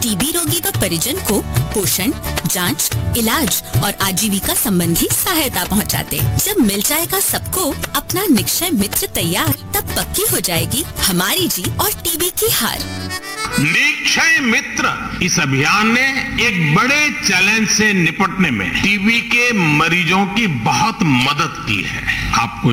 TB रोगी व परिजन को पोषण, जांच, इलाज और आजीविका संबंधी सहायता पहुंचाते। जब मिल जाएगा सबको अपना निक्षय मित्र तैयार, तब पक्की हो जाएगी हमारी जीत और टीबी की हार। निक्षय मित्र इस अभियान ने एक बड़े चैलेंज से निपटने में टीबी के मरीजों की बहुत मदद की है। आपको